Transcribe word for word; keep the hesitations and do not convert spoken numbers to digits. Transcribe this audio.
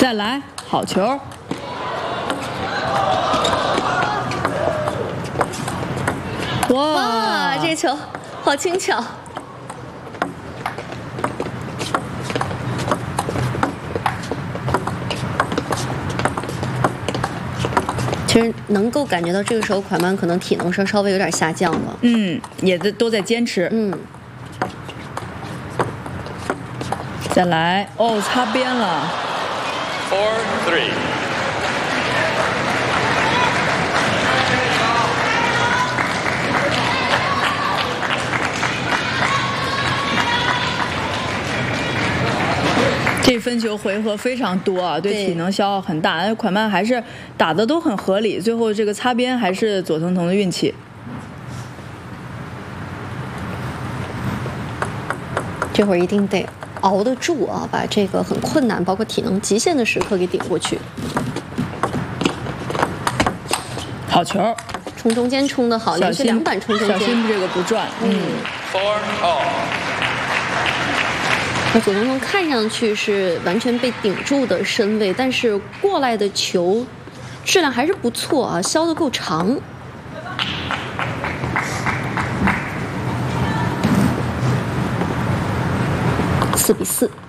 再来，好球！哇， 哇，这球好轻巧。其实能够感觉到这个时候蒯曼可能体能上稍微有点下降了。 嗯，也都都在坚持。 嗯。 再来，哦，擦边了。 Four three。 这分球回合非常多啊，对体能消耗很大。但蒯曼还是打的都很合理，最后这个擦边还是佐藤腾的运气。 这会儿一定得熬得住啊，把这个很困难，包括体能极限的时刻给顶过去。 好球！ 冲中间冲得好，连续两板冲中间。 小心这个不转。嗯。 Four all。 那佐藤腾看上去是完全被顶住的身位，但是过来的球质量还是不错啊，削得够长。四比四。